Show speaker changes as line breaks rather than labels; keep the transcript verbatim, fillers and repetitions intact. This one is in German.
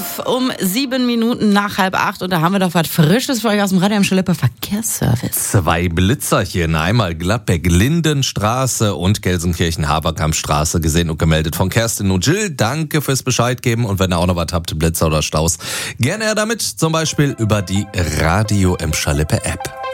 fünf um sieben Minuten nach halb acht und da haben wir doch was Frisches für euch aus dem Radio am Schlepper Verkehrsservice.
Zwei Blitzerchen, einmal Gladbeck-Lindenstraße und Gelsenkirchen-Haberkampstraße gesehen und gemeldet von Kerstin und Jill. Danke fürs Bescheid geben und wenn ihr auch noch was habt, Blitzer oder Staus, gerne her damit, zum Beispiel über die Radio im Schlepper App.